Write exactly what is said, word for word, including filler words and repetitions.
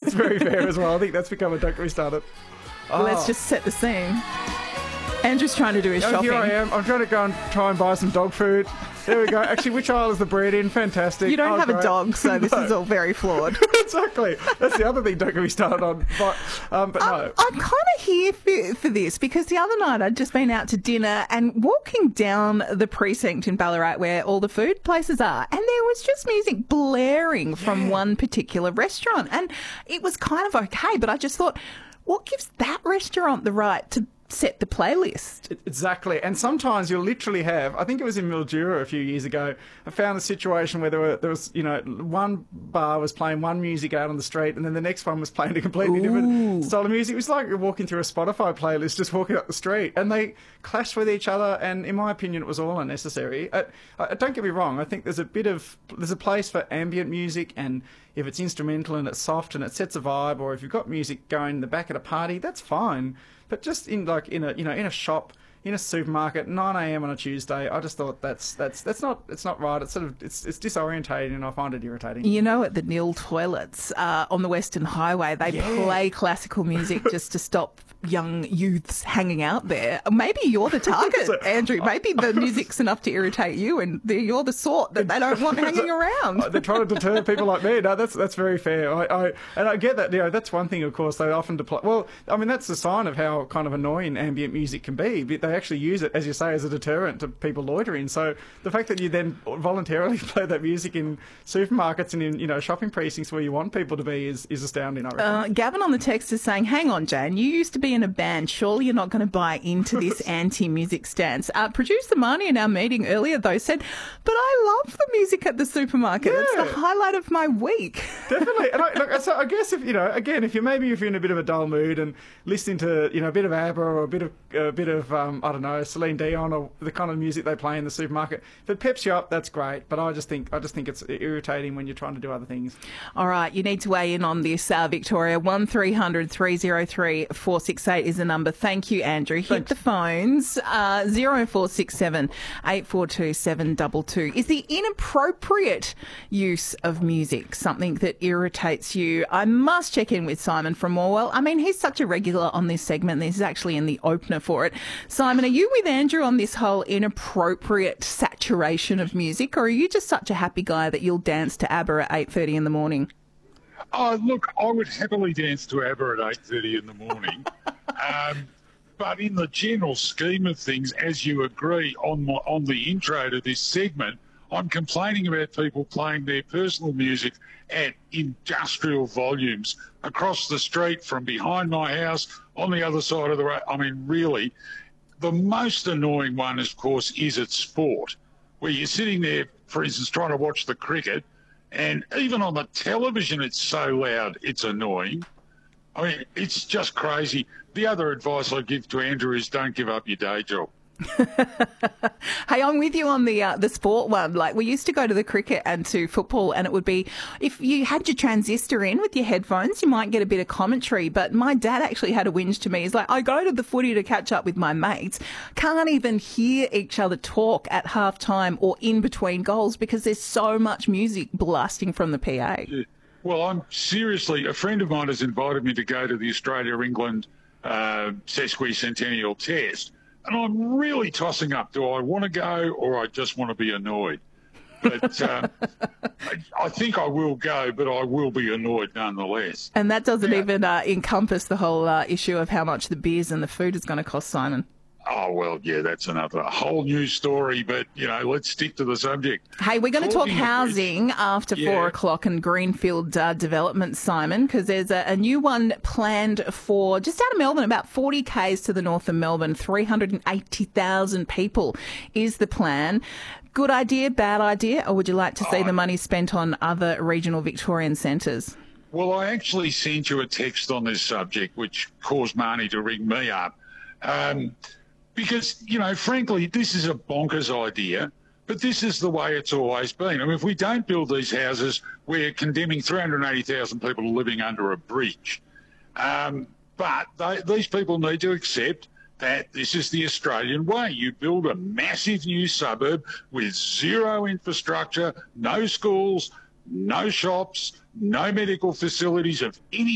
That's very fair as well. I think that's become a Don't Get Me Started. Oh. Let's just set the scene. Andrew's trying to do his oh, shopping. Here I am. I'm trying to go and try and buy some dog food. There we go. Actually, which aisle is the bread in? Fantastic. You don't oh, have great. a dog, so this No. is all very flawed. Exactly. That's the other thing Don't Get Me Started on. But, um, but no. I'm, I'm kind of here for, for this because the other night I'd just been out to dinner and walking down the precinct in Ballarat where all the food places are, and there was just music blaring from Yeah. one particular restaurant. And it was kind of okay, but I just thought, what gives that restaurant the right to set the playlist? Exactly. And sometimes you'll literally have, I think it was in Mildura a few years ago, I found a situation where there, were, there was, you know, one bar was playing one music out on the street and then the next one was playing a completely Ooh. different style of music. It was like you're walking through a Spotify playlist, just walking up the street, and they clashed with each other, and in my opinion, it was all unnecessary. Uh, uh, don't get me wrong, I think there's a bit of, there's a place for ambient music, and if it's instrumental and it's soft and it sets a vibe, or if you've got music going in the back at a party, that's fine. But just in like in a you know in a shop, in a supermarket, nine a.m. on a Tuesday, I just thought that's that's that's not it's not right. It's sort of it's it's disorientating, and I find it irritating. You know, at the Nil toilets uh, on the Western Highway, they Yeah. play classical music just to stop young youths hanging out there. Maybe you're the target, So- Andrew. Maybe the music's enough to irritate you, and the, you're the sort that they don't want hanging around. They're trying to deter people like me. No, that's that's very fair. I, I and I get that. You know, that's one thing. Of course, they often deploy. Well, I mean, that's the sign of how kind of annoying ambient music can be. But they actually use it, as you say, as a deterrent to people loitering. So the fact that you then voluntarily play that music in supermarkets and in you know shopping precincts where you want people to be is is astounding. I reckon. Uh, Gavin on the text is saying, hang on, Jane, you used to be in a band. Surely you're not going to buy into this anti-music stance. Uh, producer Marnie in our meeting earlier, though, said, but I love the music at the supermarket. It's Yeah. the highlight of my week. Definitely, and I, look, so I guess if you know, again, if you maybe if you're in a bit of a dull mood and listening to you know a bit of ABBA or a bit of a bit of um, I don't know Celine Dion or the kind of music they play in the supermarket, if it peps you up, that's great. But I just think I just think it's irritating when you're trying to do other things. All right, you need to weigh in on this, uh, Victoria. one three hundred three oh three four six eight is the number. Thank you, Andrew. Hit Thanks. the phones. Uh, zero four six seven eight four two seven two two. Is the inappropriate use of music something that irritates you? I must check in with Simon from Morwell. I mean, he's such a regular on this segment. This is actually in the opener for it. Simon, are you with Andrew on this whole inappropriate saturation of music, or are you just such a happy guy that you'll dance to ABBA at eight thirty in the morning? Oh, look, I would happily dance to ABBA at eight thirty in the morning. um, but in the general scheme of things, as you agree on my, on the intro to this segment, I'm complaining about people playing their personal music at industrial volumes across the street from behind my house on the other side of the road. I mean, really, the most annoying one, of course, is at sport, where you're sitting there, for instance, trying to watch the cricket, and even on the television, it's so loud, it's annoying. I mean, it's just crazy. The other advice I give to Andrew is don't give up your day job. Hey, I'm with you on the uh, the sport one. Like, we used to go to the cricket and to football, and it would be, if you had your transistor in with your headphones, you might get a bit of commentary. But my dad actually had a whinge to me. He's like, I go to the footy to catch up with my mates, can't even hear each other talk at half time or in between goals because there's so much music blasting from the P A. Yeah. Well, I'm seriously, a friend of mine has invited me to go to the Australia-England uh, sesquicentennial test. And I'm really tossing up. Do I want to go or I just want to be annoyed? But um, I, I think I will go, but I will be annoyed nonetheless. And that doesn't Yeah. even uh, encompass the whole uh, issue of how much the beers and the food is going to cost, Simon. Oh, well, yeah, that's another whole new story. But, you know, let's stick to the subject. Hey, we're going to talk Talking of housing which- after Yeah. four o'clock and Greenfield uh, development, Simon, because there's a, a new one planned for just out of Melbourne, about forty kays to the north of Melbourne. three hundred eighty thousand people is the plan. Good idea, bad idea, or would you like to see Oh. the money spent on other regional Victorian centres? Well, I actually sent you a text on this subject, which caused Marnie to ring me up. Um, because, you know, frankly, this is a bonkers idea, but this is the way it's always been. I mean, if we don't build these houses, we're condemning three hundred eighty thousand people living under a bridge. Um, but they, these people need to accept that this is the Australian way. You build a massive new suburb with zero infrastructure, no schools, no shops, no medical facilities of any